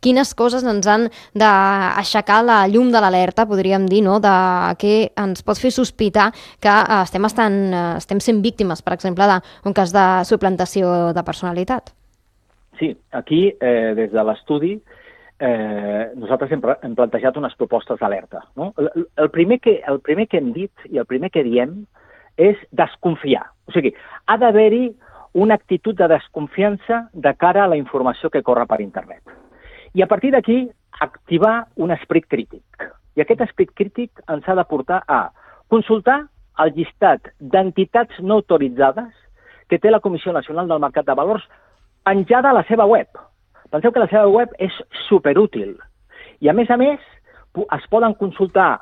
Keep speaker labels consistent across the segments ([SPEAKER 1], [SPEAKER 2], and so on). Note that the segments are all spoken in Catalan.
[SPEAKER 1] quines coses ens han d'aixecar la llum de l'alerta, podríem dir, no? De què ens pot fer sospitar que estem sent víctimes, per exemple, d'un cas de suplantació de personalitat.
[SPEAKER 2] Sí, aquí, des de l'estudi, nosaltres hem plantejat unes propostes d'alerta. No? El primer que hem dit i el primer que diem és desconfiar. O sigui, ha d'haver-hi una actitud de desconfiança de cara a la informació que corre per internet. I a partir d'aquí, activar un esperit crític. I aquest esperit crític ens ha de portar a consultar el llistat d'entitats no autoritzades que té la Comissió Nacional del Mercat de Valors penjada a la seva web. Penseu que la seva web és superútil. I, a més, es poden consultar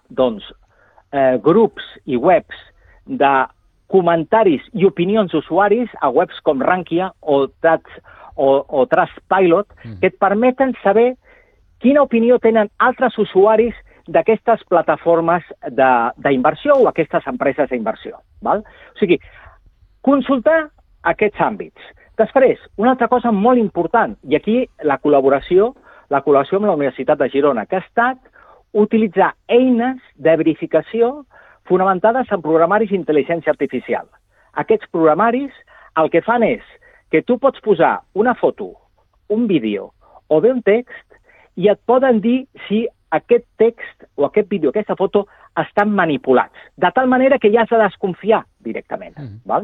[SPEAKER 2] grups i webs de comentaris i opinions d'usuaris a webs com Rankia o Trustpilot, que et permeten saber quina opinió tenen altres usuaris d'aquestes plataformes d'inversió o aquestes empreses d'inversió. O sigui, consultar aquests àmbits. Després, una altra cosa molt important, i aquí la col·laboració amb la Universitat de Girona, que ha estat utilitzar eines de verificació fonamentades en programaris d'intel·ligència artificial. Aquests programaris el que fan és que tu pots posar una foto, un vídeo o bé un text i et poden dir si aquest text o aquest vídeo, aquesta foto, estan manipulats, de tal manera que ja has de desconfiar directament.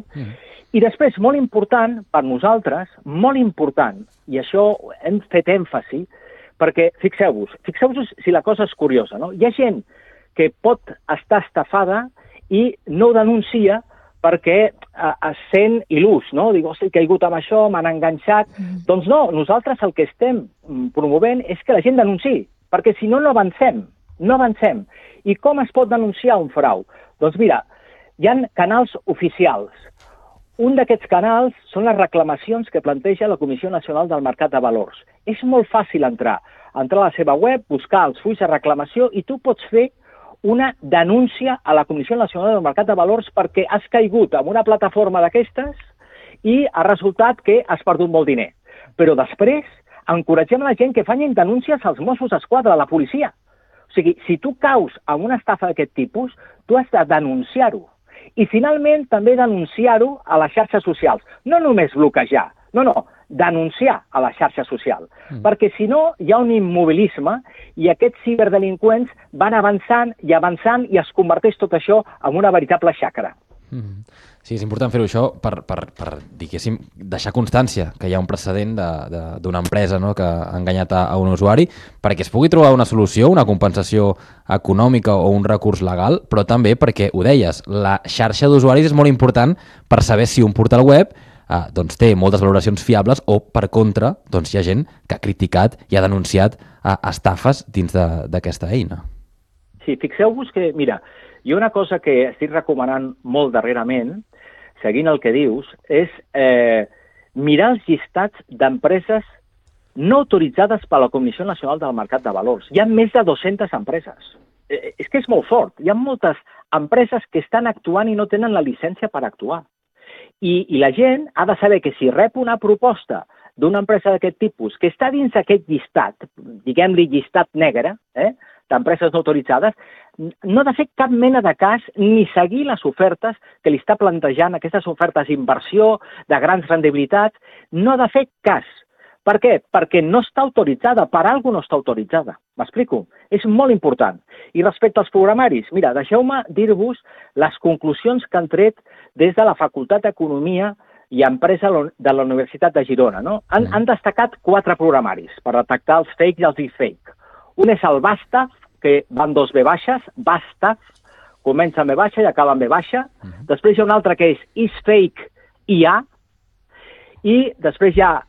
[SPEAKER 2] I després, molt important per nosaltres, molt important, i això hem fet èmfasi, perquè fixeu-vos si la cosa és curiosa, no? Hi ha gent que pot estar estafada i no ho denuncia perquè es sent il·lus, no? Diu, he caigut amb això, m'han enganxat. Doncs no, nosaltres el que estem promovent és que la gent denunciï, perquè si no, no avancem. I com es pot denunciar un frau? Doncs mira, hi ha canals oficials. Un d'aquests canals són les reclamacions que planteja la Comissió Nacional del Mercat de Valors. És molt fàcil entrar a la seva web, buscar els fulls de reclamació i tu pots fer una denúncia a la Comissió Nacional del Mercat de Valors perquè has caigut en una plataforma d'aquestes i ha resultat que has perdut molt diner. Però després encoratgem la gent que facin denúncies als Mossos d'Esquadra, a la policia. O sigui, si tu caus en una estafa d'aquest tipus, tu has de denunciar-ho. I finalment també denunciar-ho a les xarxes socials. No només bloquejar, no, denunciar a la xarxa social. Perquè si no, hi ha un immobilisme i aquests ciberdelinqüents van avançant i es converteix tot això en una veritable xacra.
[SPEAKER 3] Sí, és important fer-ho això per diguéssim, deixar constància que hi ha un precedent d'una empresa, no?, que ha enganyat a un usuari, perquè es pugui trobar una solució, una compensació econòmica o un recurs legal, però també perquè, ho deies, la xarxa d'usuaris és molt important per saber si un portal web té moltes valoracions fiables o, per contra, hi ha gent que ha criticat i ha denunciat estafes dins d'aquesta eina.
[SPEAKER 2] Sí, fixeu-vos que, mira, i una cosa que estic recomanant molt darrerament, seguint el que dius, és mirar els llistats d'empreses no autoritzades per la Comissió Nacional del Mercat de Valors. Hi ha més de 200 empreses. És que és molt fort. Hi ha moltes empreses que estan actuant i no tenen la llicència per actuar. I la gent ha de saber que si rep una proposta d'una empresa d'aquest tipus que està dins d'aquest llistat, diguem-li llistat negre, d'empreses no autoritzades, no ha de fer cap mena de cas ni seguir les ofertes que li està plantejant, aquestes ofertes d'inversió, de grans rendibilitats, no ha de fer cas. Per què? Perquè no està autoritzada, per alguna cosa no està autoritzada. M'explico? És molt important. I respecte als programaris, mira, deixeu-me dir-vos les conclusions que han tret des de la Facultat d'Economia i Empresa de la Universitat de Girona. No? Han destacat 4 programaris per detectar els fake i els deepfake. Un és el Basta, que van 2 B baixes, Basta, comença amb B baixa i acaba amb B baixa. Després hi ha un altre que és isfake IA, i després hi ha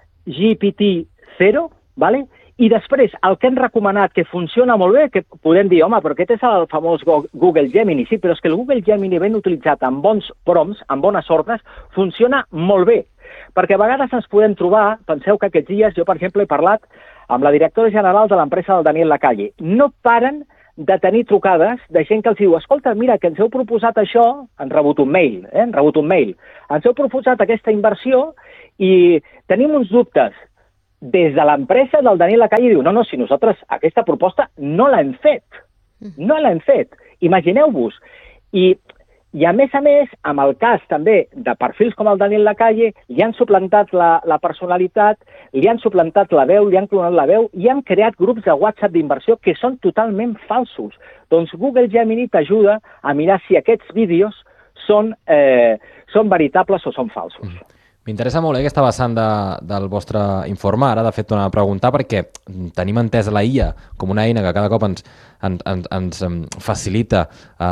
[SPEAKER 2] GPT-0, ¿vale? I després, el que hem recomanat, que funciona molt bé, que podem dir, home, però aquest és el famós Google Gemini. Sí, però és que el Google Gemini ben utilitzat amb bons prompts, amb bones ordres, funciona molt bé. Perquè a vegades ens podem trobar, penseu que aquests dies, jo, per exemple, he parlat amb la directora general de l'empresa del Daniel Lacalle. No paren de tenir trucades de gent que els diu, escolta, mira, que ens heu proposat això, han rebut un mail, ens heu proposat aquesta inversió i tenim uns dubtes. des de l'empresa del Daniel Lacalle diu, no, si nosaltres aquesta proposta no l'hem fet. No l'hem fet. Imagineu-vos. I a més, amb el cas també de perfils com el Daniel Lacalle, li han suplantat la personalitat, li han suplantat la veu, li han clonat la veu i han creat grups de WhatsApp d'inversió que són totalment falsos. Doncs Google Gemini t'ajuda a mirar si aquests vídeos són veritables o són falsos.
[SPEAKER 3] M'interessa molt aquesta vessant del vostre informe. Ara, de fet, t'ho anava a preguntar perquè tenim entesa la IA com una eina que cada cop ens facilita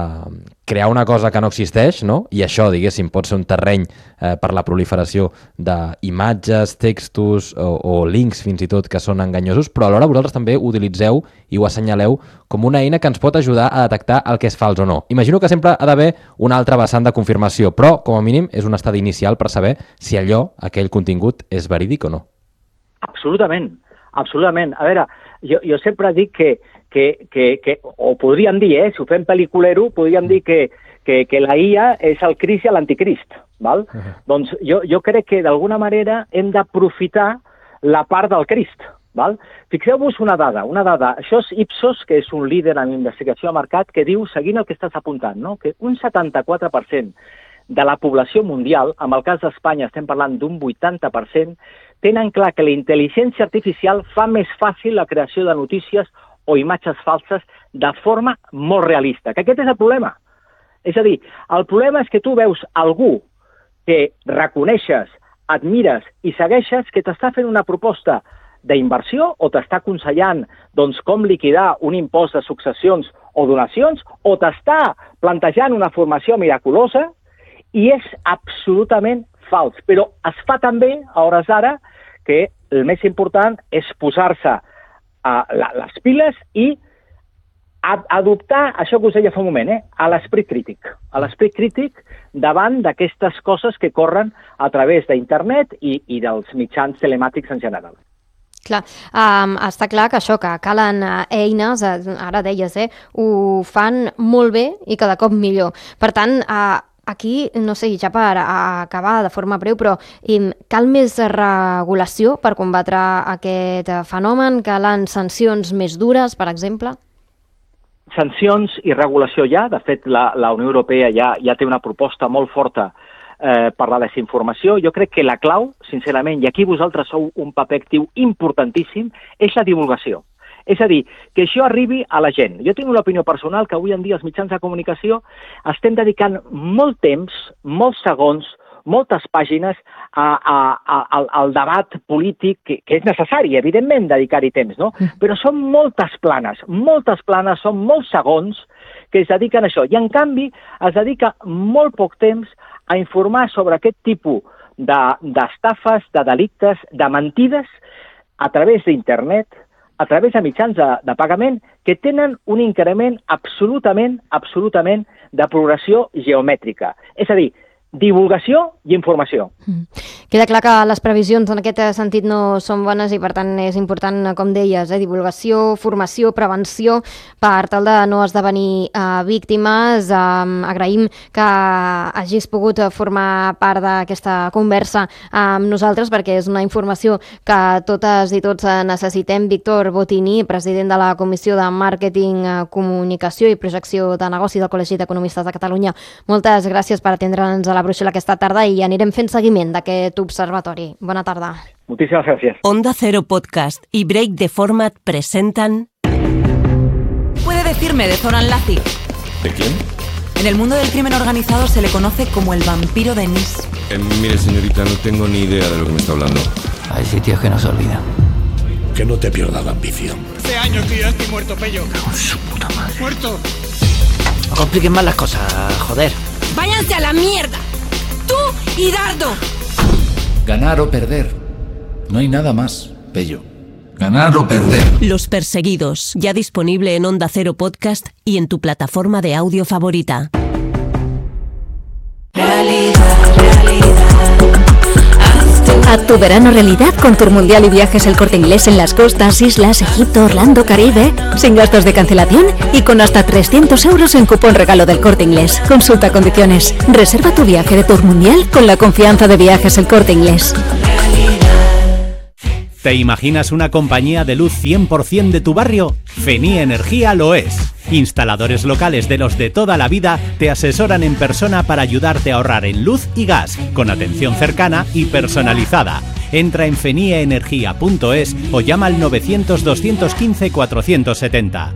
[SPEAKER 3] crear una cosa que no existeix, no? I això, diguéssim, pot ser un terreny per la proliferació d'imatges, textos o links, fins i tot, que són enganyosos, però alhora vosaltres també ho utilitzeu i ho assenyaleu com una eina que ens pot ajudar a detectar el que és fals o no. Imagino que sempre ha d'haver una altra vessant de confirmació, però, com a mínim, és un estadi inicial per saber si aquell contingut, és verídic o no.
[SPEAKER 2] Absolutament, absolutament. A veure, jo sempre dic que o podríem dir, si ho fem pel·liculero, podríem dir que la IA és el Crist i l'anticrist, val? Doncs jo crec que d'alguna manera hem d'aprofitar la part del Crist, val? Fixeu-vos una dada. Això és Ipsos, que és un líder en investigació de mercat, que diu, seguint el que estàs apuntant, no? Que un 74% de la població mundial, en el cas d'Espanya estem parlant d'un 80%, tenen clar que la intel·ligència artificial fa més fàcil la creació de notícies o imatges falses de forma molt realista, que aquest és el problema. És a dir, el problema és que tu veus algú que reconeixes, admires i segueixes que t'està fent una proposta d'inversió o t'està aconsellant doncs, com liquidar un impost de successions o donacions o t'està plantejant una formació miraculosa i és absolutament fals. Però es fa també, a hores d'ara, que el més important és posar-se les piles i adoptar, això que us deia fa un moment, a l'esperit crític davant d'aquestes coses que corren a través d'internet i dels mitjans telemàtics en general.
[SPEAKER 1] Clar, està clar que això, que calen eines, ara deies, ho fan molt bé i cada cop millor. Per tant, aquí, no sé, ja per acabar de forma breu, però cal més regulació per combatre aquest fenomen? Calen sancions més dures, per exemple?
[SPEAKER 2] Sancions i regulació ja. De fet, la Unió Europea ja té una proposta molt forta per la desinformació. Jo crec que la clau, sincerament, i aquí vosaltres sou un paper actiu importantíssim, és la divulgació. És a dir, que això arribi a la gent. Jo tinc una opinió personal que avui en dia els mitjans de comunicació estem dedicant molt temps, molts segons, moltes pàgines al debat polític, que és necessari, evidentment, dedicar-hi temps, no? Però són moltes planes, són molts segons que es dediquen a això. I, en canvi, es dedica molt poc temps a informar sobre aquest tipus d'estafes, de delictes, de mentides a través d'internet, a través de mitjans de pagament que tenen un increment absolutament de progressió geomètrica. És a dir, divulgació i informació.
[SPEAKER 1] Queda clar que les previsions en aquest sentit no són bones i per tant és important, com deies, divulgació, formació, prevenció per tal de no esdevenir víctimes. Agraïm que hagis pogut formar part d'aquesta conversa amb nosaltres perquè és una informació que totes i tots necessitem. Víctor Botini, president de la Comissió de Màrqueting, Comunicació i Projecció de Negoci del Col·legi d'Economistes de Catalunya. Moltes gràcies per atendre'ns a la Bruixola aquesta tarda i anirem fent seguiment d'aquest observatori. Bona tarda.
[SPEAKER 2] Muchísimas gracias.
[SPEAKER 4] Onda Cero Podcast y Break the Format presentan...
[SPEAKER 5] ¿Puede decirme de Zoran Lazic?
[SPEAKER 6] ¿De quién?
[SPEAKER 5] En el mundo del crimen organizado se le conoce como el vampiro de Nice.
[SPEAKER 6] Mire, señorita, no tengo ni idea de lo que me está hablando.
[SPEAKER 7] Hay sitios que no se olvidan.
[SPEAKER 8] Que no te pierdas la ambición.
[SPEAKER 9] Hace años que ya estoy muerto, Pello.
[SPEAKER 7] Con su puta madre.
[SPEAKER 9] ¡Muerto!
[SPEAKER 7] No compliquen más las cosas, joder.
[SPEAKER 5] ¡Váyanse a la mierda! ¡Tú y Dardo!
[SPEAKER 8] Ganar o perder. No hay nada más, Pello. Ganar o perder.
[SPEAKER 4] Los Perseguidos, ya disponible en Onda Cero Podcast y en tu plataforma de audio favorita.
[SPEAKER 10] Haz tu verano realidad con Tour Mundial y Viajes El Corte Inglés en las costas, islas, Egipto, Orlando, Caribe, sin gastos de cancelación y con hasta 300 euros en cupón regalo del Corte Inglés. Consulta condiciones. Reserva tu viaje de Tour Mundial con la confianza de Viajes El Corte Inglés.
[SPEAKER 11] ¿Te imaginas una compañía de luz 100% de tu barrio? Fenie Energía lo es. Instaladores locales de los de toda la vida te asesoran en persona para ayudarte a ahorrar en luz y gas, con atención cercana y personalizada. Entra en fenieenergia.es o llama al 900 215 470.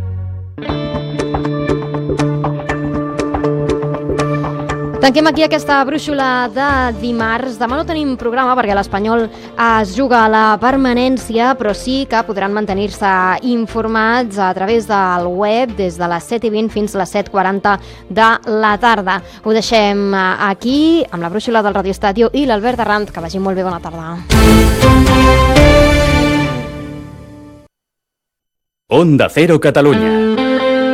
[SPEAKER 1] Tanquem aquí aquesta brúixola de dimarts. Demà no tenim programa perquè l'Espanyol es juga a la permanència, però sí que podran mantenir-se informats a través del web des de les 7:20 fins a les 7:40 de la tarda. Ho deixem aquí amb la brúixola del Radio Estadio i l'Albert Arrandt. Que vagi molt bé, bona tarda.
[SPEAKER 11] Onda Cero Catalunya.